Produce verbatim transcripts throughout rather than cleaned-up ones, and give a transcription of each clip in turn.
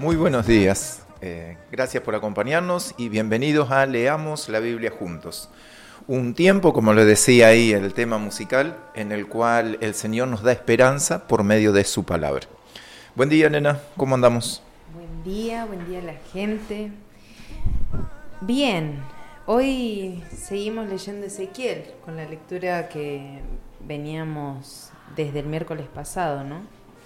Muy buenos días, eh, gracias por acompañarnos y bienvenidos a Leamos la Biblia Juntos. Un tiempo, como lo decía ahí el tema musical, en el cual el Señor nos da esperanza por medio de su palabra. Buen día, nena, ¿cómo andamos? Buen día, buen día a la gente. Bien, hoy seguimos leyendo Ezequiel con la lectura que veníamos desde el miércoles pasado, ¿no?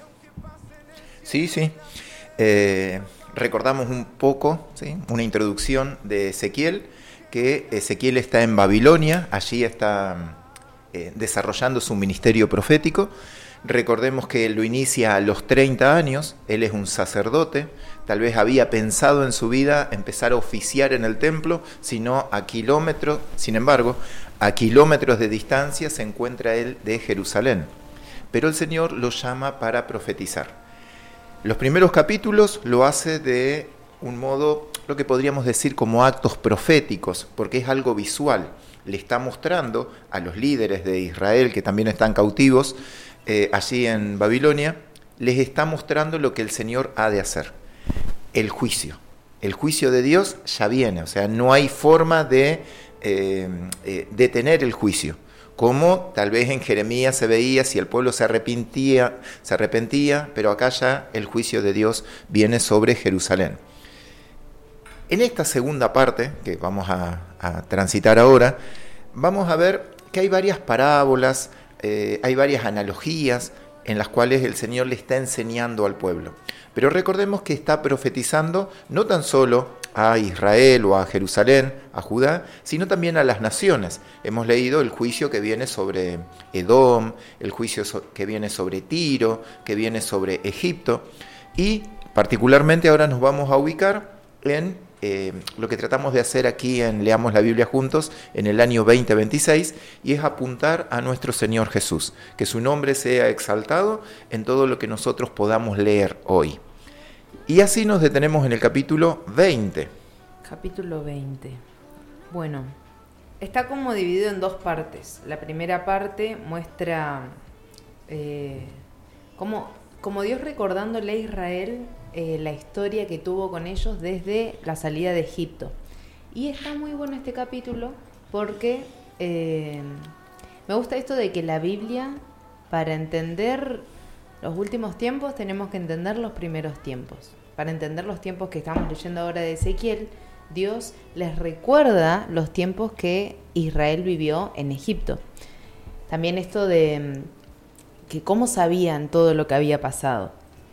Sí, sí. Eh, recordamos un poco, ¿sí? Una introducción de Ezequiel, que Ezequiel está en Babilonia, allí está eh, desarrollando su ministerio profético. Recordemos que él lo inicia a los treinta años, él es un sacerdote, tal vez había pensado en su vida empezar a oficiar en el templo, sino a kilómetros, sin embargo, a kilómetros de distancia se encuentra él de Jerusalén. Pero el Señor lo llama para profetizar. Los primeros capítulos lo hace de un modo, lo que podríamos decir como actos proféticos, porque es algo visual. Le está mostrando a los líderes de Israel, que también están cautivos eh, allí en Babilonia, les está mostrando lo que el Señor ha de hacer. El juicio. El juicio de Dios ya viene, o sea, no hay forma de eh, eh, detener el juicio. Como tal vez en Jeremías se veía si el pueblo se arrepentía, se arrepentía, pero acá ya el juicio de Dios viene sobre Jerusalén. En esta segunda parte, que vamos a, a transitar ahora, vamos a ver que hay varias parábolas, eh, hay varias analogías en las cuales el Señor le está enseñando al pueblo. Pero recordemos que está profetizando no tan solo a Israel o a Jerusalén, a Judá, sino también a las naciones. Hemos leído el juicio que viene sobre Edom, el juicio que viene sobre Tiro, que viene sobre Egipto, y particularmente ahora nos vamos a ubicar en eh, lo que tratamos de hacer aquí en Leamos la Biblia Juntos en el año veinte veintiséis, y es apuntar a nuestro Señor Jesús, que su nombre sea exaltado en todo lo que nosotros podamos leer hoy. Y así nos detenemos en el capítulo veinte. Capítulo veinte. Bueno, está como dividido en dos partes. La primera parte muestra eh, como, como Dios recordándole a Israel eh, la historia que tuvo con ellos desde la salida de Egipto. Y está muy bueno este capítulo porque eh, me gusta esto de que la Biblia, para entender los últimos tiempos, tenemos que entender los primeros tiempos. Para entender los tiempos que estamos leyendo ahora de Ezequiel, Dios les recuerda los tiempos que Israel vivió en Egipto. También esto de que cómo sabían todo lo que había pasado.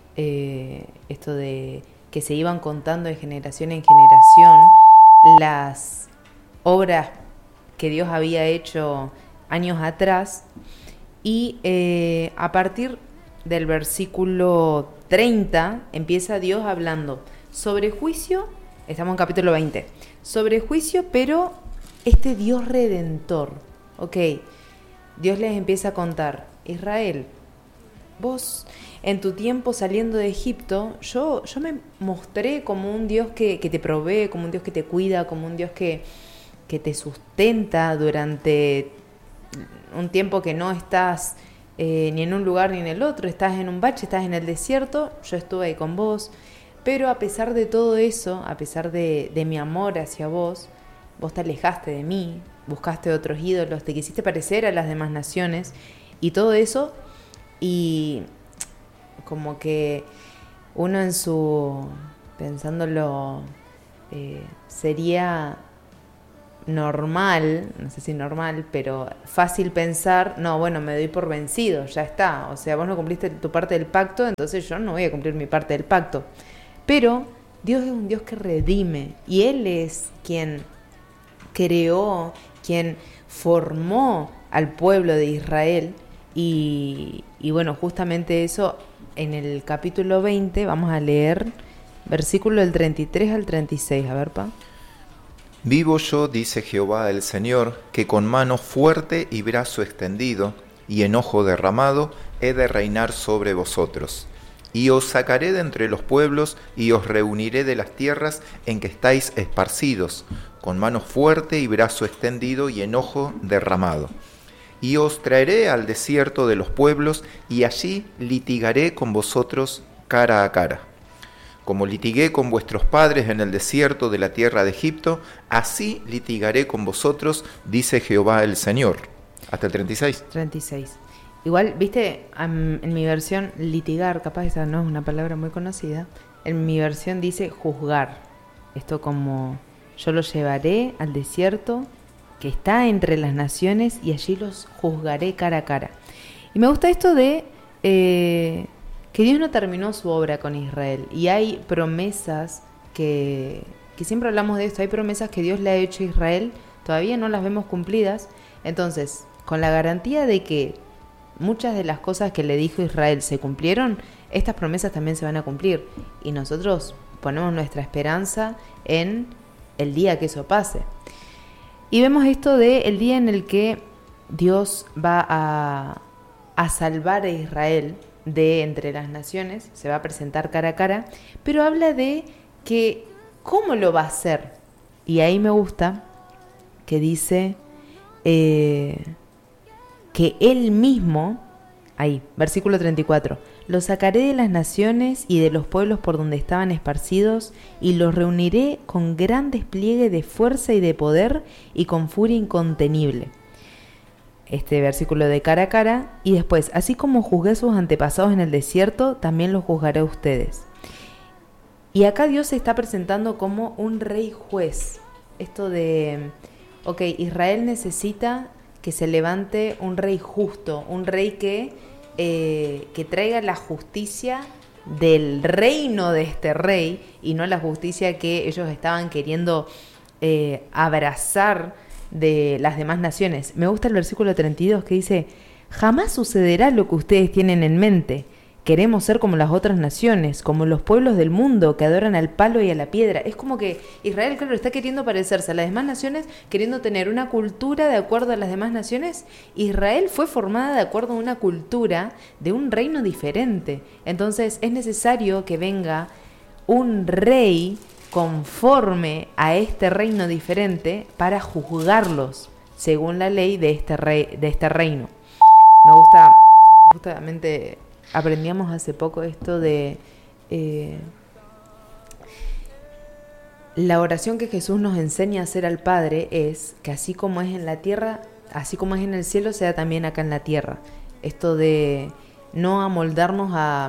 Eh, esto de que se iban contando de generación en generación las obras que Dios había hecho años atrás. Y eh, a partir del versículo treinta empieza Dios hablando sobre juicio. Estamos en capítulo veinte. Sobre juicio, pero este Dios redentor. Ok, Dios les empieza a contar: Israel, vos en tu tiempo saliendo de Egipto, yo, yo me mostré como un Dios que, que te provee, como un Dios que te cuida, como un Dios que, que te sustenta durante un tiempo que no estás eh, ni en un lugar ni en el otro, estás en un bache, estás en el desierto, yo estuve ahí con vos. Pero a pesar de todo eso, a pesar de, de mi amor hacia vos, vos te alejaste de mí, buscaste otros ídolos, te quisiste parecer a las demás naciones y todo eso. Y como que uno en su, pensándolo, eh, sería normal, no sé si normal, pero fácil pensar, no, bueno, me doy por vencido, ya está. O sea, vos no cumpliste tu parte del pacto, entonces yo no voy a cumplir mi parte del pacto. Pero Dios es un Dios que redime y Él es quien creó, quien formó al pueblo de Israel y, y bueno, justamente eso en el capítulo veinte vamos a leer versículo del treinta y tres al treinta y seis. A ver, pa. Vivo yo, dice Jehová el Señor, que con mano fuerte y brazo extendido y enojo derramado he de reinar sobre vosotros. Y os sacaré de entre los pueblos, y os reuniré de las tierras en que estáis esparcidos, con mano fuerte y brazo extendido y enojo derramado. Y os traeré al desierto de los pueblos, y allí litigaré con vosotros cara a cara. Como litigué con vuestros padres en el desierto de la tierra de Egipto, así litigaré con vosotros, dice Jehová el Señor. Hasta el treinta y seis. treinta y seis. Igual, viste, um, en mi versión, litigar, capaz esa no es una palabra muy conocida, en mi versión dice juzgar. Esto como, yo los llevaré al desierto que está entre las naciones y allí los juzgaré cara a cara. Y me gusta esto de... Eh, que Dios no terminó su obra con Israel y hay promesas que, que siempre hablamos de esto, hay promesas que Dios le ha hecho a Israel, todavía no las vemos cumplidas, entonces con la garantía de que muchas de las cosas que le dijo Israel se cumplieron, estas promesas también se van a cumplir y nosotros ponemos nuestra esperanza en el día que eso pase. Y vemos esto de el día en el que Dios va a, a salvar a Israel de entre las naciones, se va a presentar cara a cara, pero habla de que cómo lo va a hacer. Y ahí me gusta que dice eh, que él mismo, ahí, versículo treinta y cuatro, los sacaré de las naciones y de los pueblos por donde estaban esparcidos, y los reuniré con gran despliegue de fuerza y de poder y con furia incontenible. Este versículo de cara a cara, y después, así como juzgué a sus antepasados en el desierto, también los juzgaré a ustedes. Y acá Dios se está presentando como un rey juez. Esto de, ok, Israel necesita que se levante un rey justo, un rey que, eh, que traiga la justicia del reino de este rey, y no la justicia que ellos estaban queriendo eh, abrazar de las demás naciones. Me gusta el versículo treinta y dos que dice: jamás sucederá lo que ustedes tienen en mente. Queremos ser como las otras naciones, como los pueblos del mundo que adoran al palo y a la piedra. Es como que Israel, claro, está queriendo parecerse a las demás naciones, queriendo tener una cultura de acuerdo a las demás naciones. Israel fue formada de acuerdo a una cultura de un reino diferente. Entonces es necesario que venga un rey conforme a este reino diferente para juzgarlos según la ley de este rey, de este reino. Me gusta, justamente aprendíamos hace poco esto de eh, la oración que Jesús nos enseña a hacer al Padre es que así como es en la tierra, así como es en el cielo, sea también acá en la tierra. Esto de no amoldarnos a,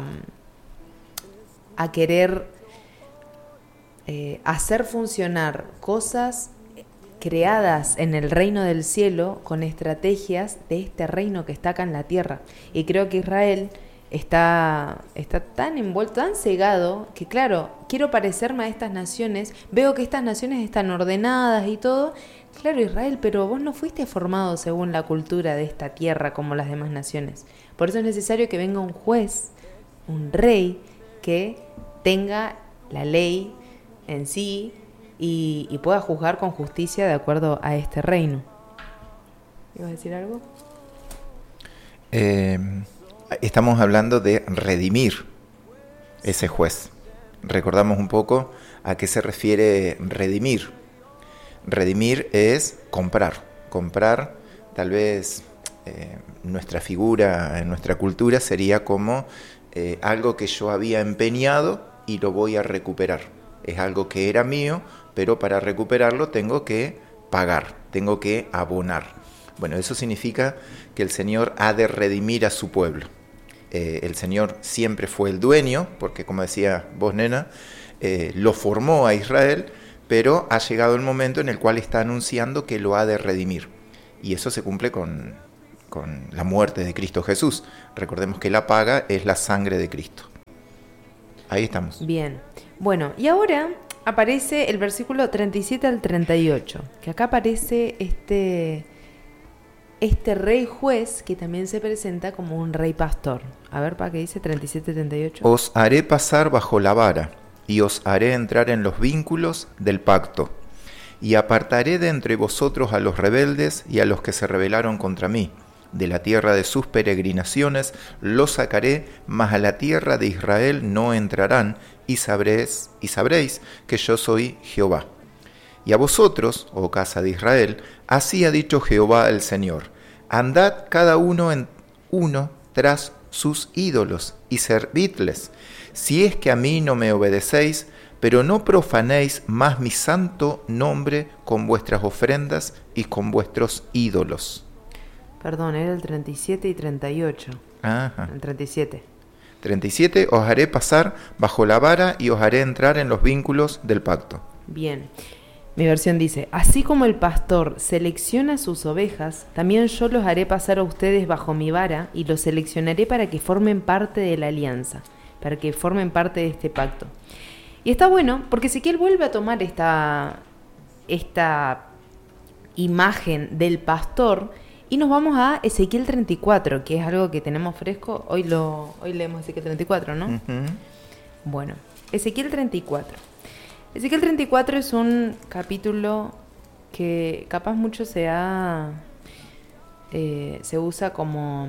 a querer Eh, hacer funcionar cosas creadas en el reino del cielo con estrategias de este reino que está acá en la tierra. Y creo que Israel está, está tan envuelto, tan cegado, que claro, quiero parecerme a estas naciones, veo que estas naciones están ordenadas y todo. Claro, Israel, pero vos no fuiste formado según la cultura de esta tierra como las demás naciones. Por eso es necesario que venga un juez, un rey, que tenga la ley en sí y, y pueda juzgar con justicia de acuerdo a este reino. ¿Ibas a decir algo? Eh, estamos hablando de redimir ese juez. Recordamos un poco a qué se refiere redimir. Redimir es comprar. Comprar, tal vez eh, nuestra figura, en nuestra cultura sería como eh, algo que yo había empeñado y lo voy a recuperar. Es algo que era mío, pero para recuperarlo tengo que pagar, tengo que abonar. Bueno, eso significa que el Señor ha de redimir a su pueblo. Eh, el Señor siempre fue el dueño, porque como decía vos, nena, eh, lo formó a Israel, pero ha llegado el momento en el cual está anunciando que lo ha de redimir. Y eso se cumple con, con la muerte de Cristo Jesús. Recordemos que la paga es la sangre de Cristo. Ahí estamos. Bien. Bueno, y ahora aparece el versículo treinta y siete al treinta y ocho, que acá aparece este, este rey juez que también se presenta como un rey pastor. A ver, ¿para qué dice treinta y siete treinta y ocho? Os haré pasar bajo la vara, y os haré entrar en los vínculos del pacto, y apartaré de entre vosotros a los rebeldes y a los que se rebelaron contra mí. De la tierra de sus peregrinaciones los sacaré, mas a la tierra de Israel no entrarán, y sabréis, y sabréis que yo soy Jehová. Y a vosotros, oh casa de Israel, así ha dicho Jehová el Señor: andad cada uno en uno tras sus ídolos y servidles. si es que a mí no me obedecéis, pero no profanéis más mi santo nombre con vuestras ofrendas y con vuestros ídolos. Perdón, era el treinta y siete y treinta y ocho. Ajá. El treinta y siete. treinta y siete, os haré pasar bajo la vara y os haré entrar en los vínculos del pacto. Bien. Mi versión dice, así como el pastor selecciona sus ovejas, también yo los haré pasar a ustedes bajo mi vara y los seleccionaré para que formen parte de la alianza, para que formen parte de este pacto. Y está bueno porque Ezequiel vuelve a tomar esta, esta imagen del pastor y nos vamos a Ezequiel treinta y cuatro, que es algo que tenemos fresco. Hoy, lo, hoy leemos Ezequiel treinta y cuatro, ¿no? Uh-huh. Bueno, Ezequiel treinta y cuatro. Ezequiel treinta y cuatro es un capítulo que capaz mucho se ha, eh, se usa como,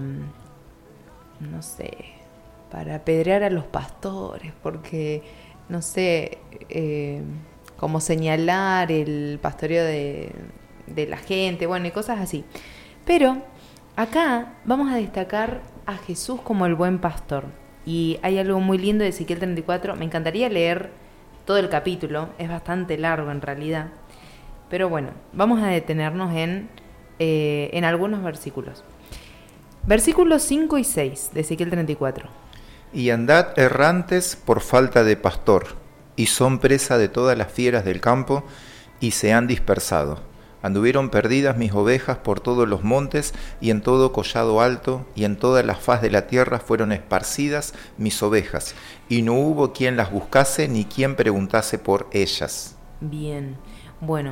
no sé, para apedrear a los pastores, porque, no sé, eh, como señalar el pastoreo de, de la gente, bueno, y cosas así. Pero acá vamos a destacar a Jesús como el buen pastor. Y hay algo muy lindo de Ezequiel treinta y cuatro, me encantaría leer todo el capítulo, es bastante largo en realidad, pero bueno, vamos a detenernos en, eh, en algunos versículos. Versículos cinco y seis de Ezequiel treinta y cuatro. Y andad errantes por falta de pastor, y son presa de todas las fieras del campo, y se han dispersado. Anduvieron perdidas mis ovejas por todos los montes, y en todo collado alto, y en toda la faz de la tierra fueron esparcidas mis ovejas, y no hubo quien las buscase, ni quien preguntase por ellas. Bien, bueno,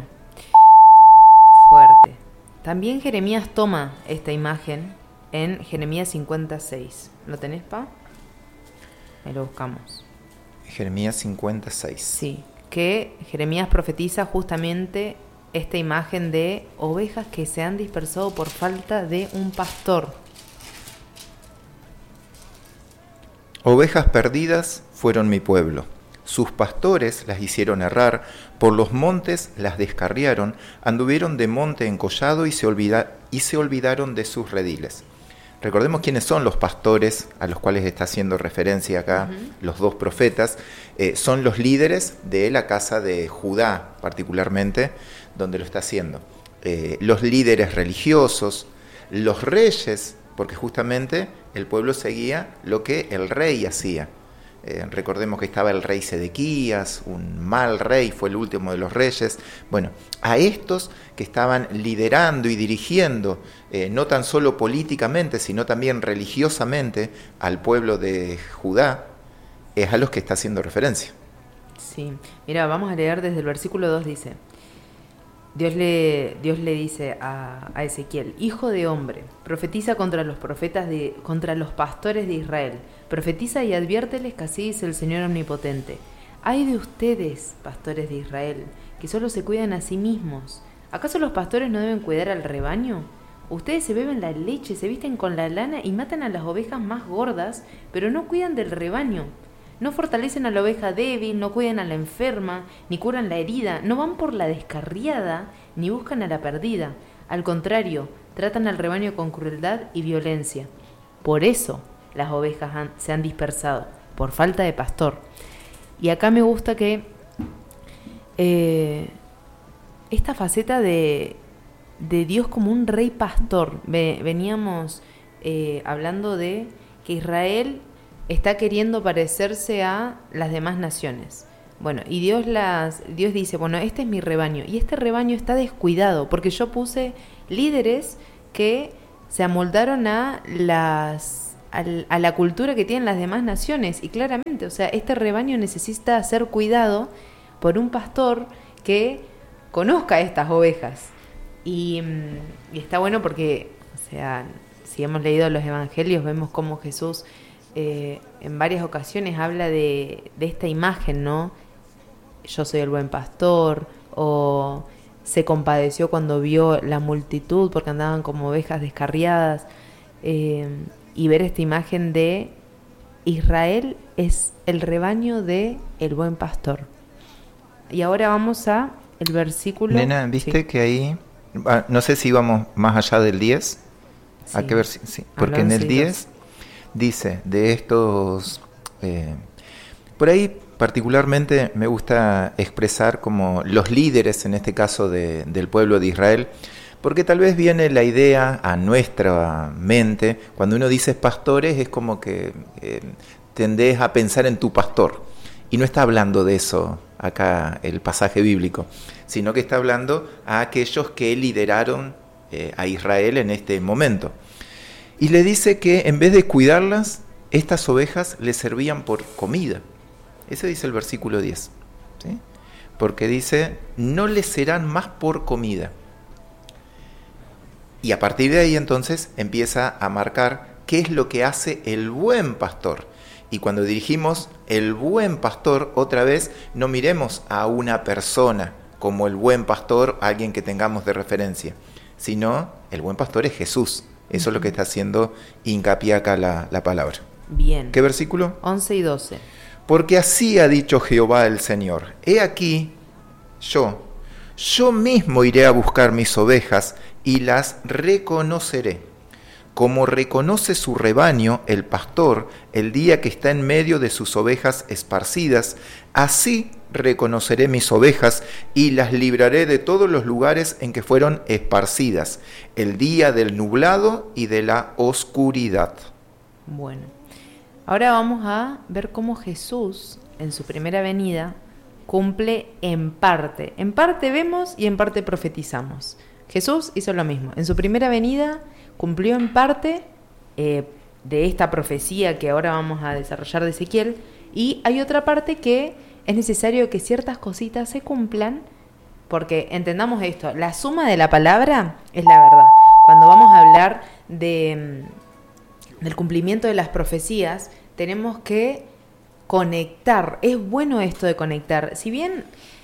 fuerte. También Jeremías toma esta imagen en Jeremías cincuenta y seis. ¿Lo tenés, Pa? Ahí lo buscamos. Jeremías cincuenta y seis. Sí, que Jeremías profetiza justamente esta imagen de ovejas que se han dispersado por falta de un pastor. Ovejas perdidas fueron mi pueblo. Sus pastores las hicieron errar, por los montes las descarriaron, anduvieron de monte en collado y se, olvida, y se olvidaron de sus rediles. Recordemos quiénes son los pastores a los cuales está haciendo referencia acá uh-huh. los dos profetas. Eh, son los líderes de la casa de Judá, particularmente, donde lo está haciendo. Eh, los líderes religiosos, los reyes, porque justamente el pueblo seguía lo que el rey hacía. Eh, recordemos que estaba el rey Sedequías, un mal rey, fue el último de los reyes. Bueno, a estos que estaban liderando y dirigiendo, eh, no tan solo políticamente, sino también religiosamente, al pueblo de Judá, es a los que está haciendo referencia. Sí, mira, vamos a leer desde el versículo dos, dice... Dios le, Dios le dice a, a Ezequiel, hijo de hombre, profetiza contra los profetas de, contra los pastores de Israel, profetiza y adviérteles que así dice el Señor Omnipotente. Ay de ustedes, pastores de Israel, que solo se cuidan a sí mismos. ¿Acaso los pastores no deben cuidar al rebaño? Ustedes se beben la leche, se visten con la lana y matan a las ovejas más gordas, pero no cuidan del rebaño. No fortalecen a la oveja débil, no cuidan a la enferma, ni curan la herida, no van por la descarriada, ni buscan a la perdida. Al contrario, tratan al rebaño con crueldad y violencia. Por eso las ovejas han, se han dispersado, por falta de pastor. Y acá me gusta que eh, esta faceta de, de Dios como un rey pastor, ve, veníamos eh, hablando de que Israel está queriendo parecerse a las demás naciones. Bueno, y Dios las Dios dice, bueno, este es mi rebaño, y este rebaño está descuidado, porque yo puse líderes que se amoldaron a las a, a la cultura que tienen las demás naciones, y claramente, o sea, este rebaño necesita ser cuidado por un pastor que conozca a estas ovejas. Y, y está bueno porque, o sea, si hemos leído los evangelios, vemos cómo Jesús Eh, en varias ocasiones habla de, de esta imagen, ¿no? Yo soy el buen pastor, o se compadeció cuando vio la multitud porque andaban como ovejas descarriadas, eh, y ver esta imagen de Israel es el rebaño de el buen pastor. Y ahora vamos a el versículo... Nena, ¿viste sí. que ahí, no sé si íbamos más allá del diez? Sí. ¿A qué vers- sí, porque en el diez... dice de estos eh, Por ahí particularmente me gusta expresar como los líderes, en este caso de, del pueblo de Israel, porque tal vez viene la idea a nuestra mente, cuando uno dice pastores es como que eh, tendés a pensar en tu pastor, y no está hablando de eso acá el pasaje bíblico, sino que está hablando a aquellos que lideraron eh, a Israel en este momento. Y le dice que en vez de cuidarlas, estas ovejas le servían por comida. Ese dice el versículo diez, ¿sí? Porque dice, no les serán más por comida. Y a partir de ahí entonces empieza a marcar qué es lo que hace el buen pastor. Y cuando dirigimos el buen pastor, otra vez no miremos a una persona como el buen pastor, alguien que tengamos de referencia, sino el buen pastor es Jesús. Eso es lo que está haciendo hincapié acá la, la palabra. Bien. ¿Qué versículo? once y doce. Porque así ha dicho Jehová el Señor, he aquí, yo, yo mismo iré a buscar mis ovejas y las reconoceré, como reconoce su rebaño el pastor el día que está en medio de sus ovejas esparcidas, así reconoceré mis ovejas y las libraré de todos los lugares en que fueron esparcidas, el día del nublado y de la oscuridad. Bueno, ahora vamos a ver cómo Jesús, en su primera venida, cumple en parte. En parte vemos y en parte profetizamos. Jesús hizo lo mismo. En su primera venida cumplió en parte eh, de esta profecía que ahora vamos a desarrollar de Ezequiel, y hay otra parte que es necesario que ciertas cositas se cumplan, porque entendamos esto, la suma de la palabra es la verdad. Cuando vamos a hablar de, del cumplimiento de las profecías, tenemos que conectar. Es bueno esto de conectar. Si bien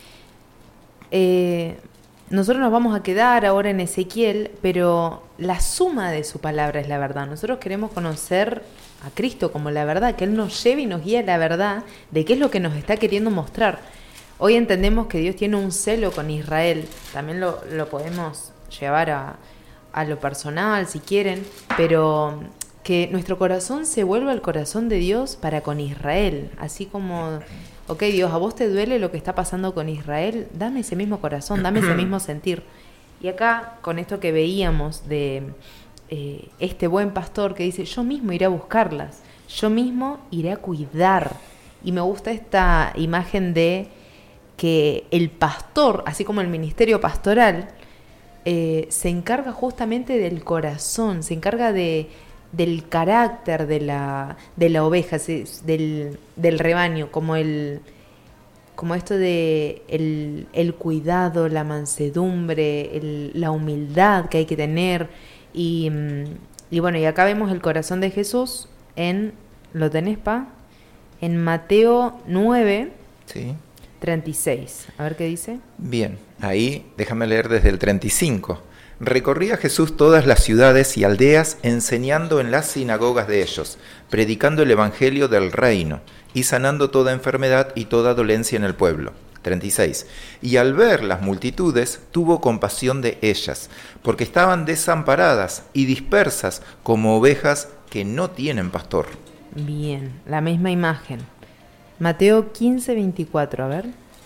eh, nosotros nos vamos a quedar ahora en Ezequiel, pero la suma de su palabra es la verdad. Nosotros queremos conocer a Cristo como la verdad, que Él nos lleve y nos guíe a la verdad de qué es lo que nos está queriendo mostrar. Hoy entendemos que Dios tiene un celo con Israel. También lo, lo podemos llevar a, a lo personal, si quieren, pero que nuestro corazón se vuelva el corazón de Dios para con Israel. Así como, ok, Dios, ¿a vos te duele lo que está pasando con Israel? Dame ese mismo corazón, dame ese mismo sentir. Y acá, con esto que veíamos de eh, este buen pastor que dice, yo mismo iré a buscarlas, yo mismo iré a cuidar. Y me gusta esta imagen de que el pastor, así como el ministerio pastoral, eh, se encarga justamente del corazón, se encarga de, del carácter de la, de la oveja, del, del rebaño, como el... como esto de el, el cuidado, la mansedumbre, el, la humildad que hay que tener. Y, y bueno, y acá vemos el corazón de Jesús en, ¿lo tenés, Pa? En Mateo nueve, sí. treinta y seis. A ver qué dice. Bien, ahí déjame leer desde el treinta y cinco. Recorría Jesús todas las ciudades y aldeas, enseñando en las sinagogas de ellos, predicando el evangelio del reino y sanando toda enfermedad y toda dolencia en el pueblo. treinta y seis. Y al ver las multitudes, tuvo compasión de ellas, porque estaban desamparadas y dispersas como ovejas que no tienen pastor. Bien, la misma imagen. Mateo quince, veinticuatro, a ver.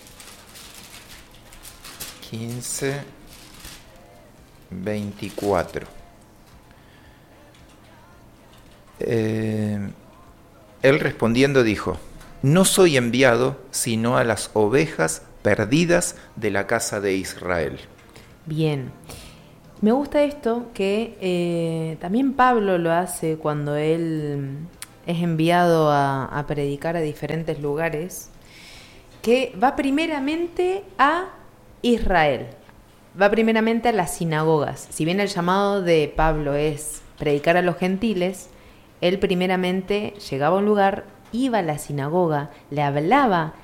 quince, veinticuatro. Eh, él respondiendo dijo, no soy enviado sino a las ovejas perdidas de la casa de Israel. Bien, me gusta esto que eh, también Pablo lo hace cuando él es enviado a, a predicar a diferentes lugares, que va primeramente a Israel. Va primeramente a las sinagogas. Si bien el llamado de Pablo es predicar a los gentiles, él primeramente llegaba a un lugar, iba a la sinagoga, le hablaba